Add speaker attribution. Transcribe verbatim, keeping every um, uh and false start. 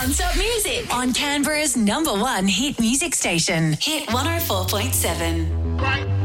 Speaker 1: Non-stop music on Canberra's number one hit music station, Hit one oh four point seven.